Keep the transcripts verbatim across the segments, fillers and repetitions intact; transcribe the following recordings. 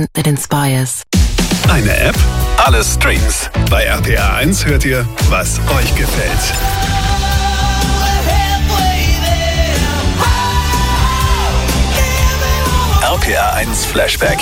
that inspires. Eine App, alle Streams. Bei R P R eins hört ihr, was euch gefällt. R P R eins Flashback.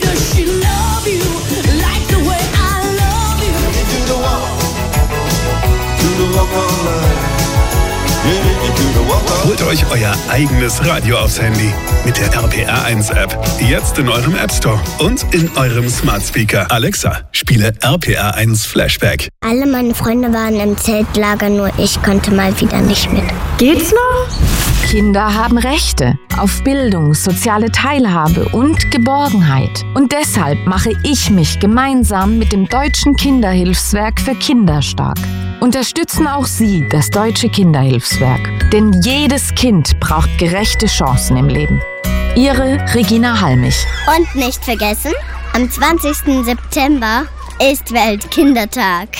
Holt euch euer eigenes Radio aufs Handy mit der R P R eins App. Jetzt in eurem App Store und in eurem Smart Speaker. Alexa, spiele R P R eins Flashback. Alle meine Freunde waren im Zeltlager, nur ich konnte mal wieder nicht mit. Geht's noch? Kinder haben Rechte auf Bildung, soziale Teilhabe und Geborgenheit. Und deshalb mache ich mich gemeinsam mit dem Deutschen Kinderhilfswerk für Kinder stark. Unterstützen auch Sie das Deutsche Kinderhilfswerk. Denn jedes Kind braucht gerechte Chancen im Leben. Ihre Regina Halmich. Und nicht vergessen, am zwanzigsten September ist Weltkindertag.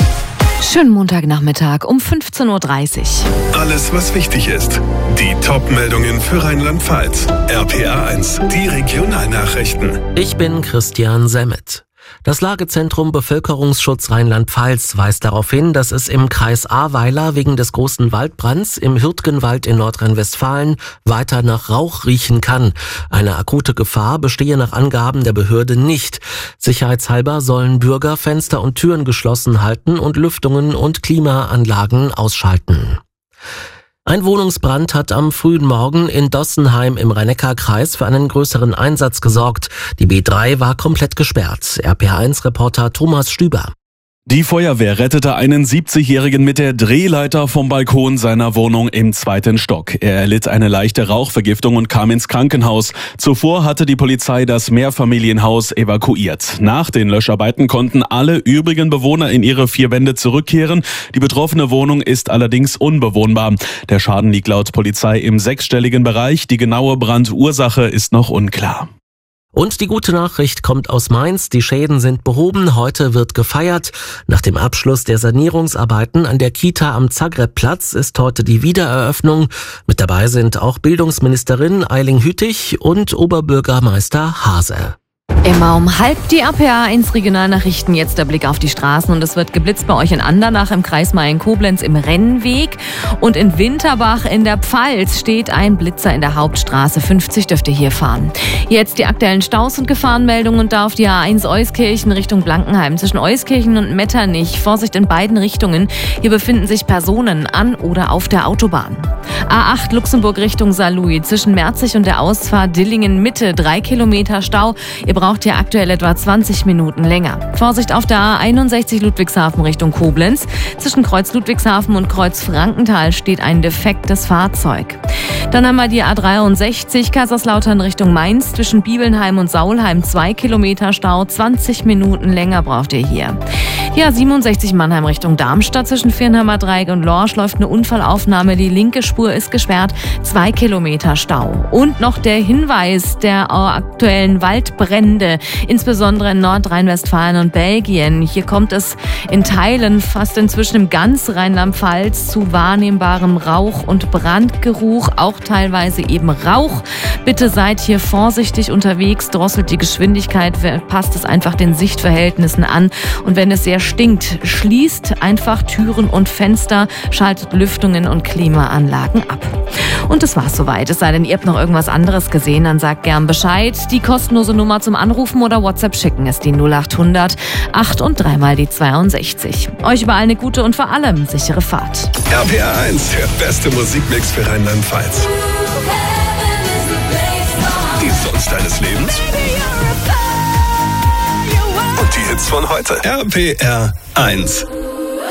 Schönen Montagnachmittag um fünfzehn Uhr dreißig. Alles, was wichtig ist. Die Top-Meldungen für Rheinland-Pfalz. R P R eins, die Regionalnachrichten. Ich bin Christian Semmet. Das Lagezentrum Bevölkerungsschutz Rheinland-Pfalz weist darauf hin, dass es im Kreis Ahrweiler wegen des großen Waldbrands im Hürtgenwald in Nordrhein-Westfalen weiter nach Rauch riechen kann. Eine akute Gefahr bestehe nach Angaben der Behörde nicht. Sicherheitshalber sollen Bürger Fenster und Türen geschlossen halten und Lüftungen und Klimaanlagen ausschalten. Ein Wohnungsbrand hat am frühen Morgen in Dossenheim im Rhein-Neckar-Kreis für einen größeren Einsatz gesorgt. Die B drei war komplett gesperrt. R P R eins Reporter Thomas Stüber. Die Feuerwehr rettete einen siebzigjährigen mit der Drehleiter vom Balkon seiner Wohnung im zweiten Stock. Er erlitt eine leichte Rauchvergiftung und kam ins Krankenhaus. Zuvor hatte die Polizei das Mehrfamilienhaus evakuiert. Nach den Löscharbeiten konnten alle übrigen Bewohner in ihre vier Wände zurückkehren. Die betroffene Wohnung ist allerdings unbewohnbar. Der Schaden liegt laut Polizei im sechsstelligen Bereich. Die genaue Brandursache ist noch unklar. Und die gute Nachricht kommt aus Mainz. Die Schäden sind behoben. Heute wird gefeiert. Nach dem Abschluss der Sanierungsarbeiten an der Kita am Zagrepplatz ist heute die Wiedereröffnung. Mit dabei sind auch Bildungsministerin Eiling Hütig und Oberbürgermeister Hase. Immer um halb die R P R eins Regionalnachrichten. Jetzt der Blick auf die Straßen und es wird geblitzt bei euch in Andernach im Kreis Mayen-Koblenz im Rennweg. Und in Winterbach in der Pfalz steht ein Blitzer in der Hauptstraße. fünfzig dürft ihr hier fahren. Jetzt die aktuellen Staus und Gefahrenmeldungen und da auf die A eins Euskirchen Richtung Blankenheim. Zwischen Euskirchen und Metternich. Vorsicht in beiden Richtungen. Hier befinden sich Personen an oder auf der Autobahn. A acht Luxemburg Richtung Saarlouis. Zwischen Merzig und der Ausfahrt Dillingen Mitte. Drei Kilometer Stau. Ihr braucht hier aktuell etwa zwanzig Minuten länger. Vorsicht auf der A einundsechzig Ludwigshafen Richtung Koblenz. Zwischen Kreuz Ludwigshafen und Kreuz Frankenthal steht ein defektes Fahrzeug. Dann haben wir die A dreiundsechzig Kaiserslautern Richtung Mainz. Zwischen Bibelnheim und Saulheim zwei Kilometer Stau. zwanzig Minuten länger braucht ihr hier. Die A siebenundsechzig Mannheim Richtung Darmstadt. Zwischen Viernheimer Dreieck und Lorsch läuft eine Unfallaufnahme. Die linke Spur ist gesperrt. zwei Kilometer Stau. Und noch der Hinweis der aktuellen Waldbrände, insbesondere in Nordrhein-Westfalen und Belgien. Hier kommt es in Teilen, fast inzwischen im ganz Rheinland-Pfalz, zu wahrnehmbarem Rauch- und Brandgeruch, auch teilweise eben Rauch. Bitte seid hier vorsichtig unterwegs, drosselt die Geschwindigkeit, passt es einfach den Sichtverhältnissen an. Und wenn es sehr stinkt, schließt einfach Türen und Fenster, schaltet Lüftungen und Klimaanlagen ab. Und das war's soweit. Es sei denn, ihr habt noch irgendwas anderes gesehen, dann sagt gern Bescheid. Die kostenlose Nummer zum Anrufen oder WhatsApp schicken ist die null acht hundert acht und dreimal die zweiundsechzig. Euch überall eine gute und vor allem sichere Fahrt. R P R eins, der beste Musikmix für Rheinland-Pfalz. Die Songs deines Lebens und die Hits von heute. R P R eins.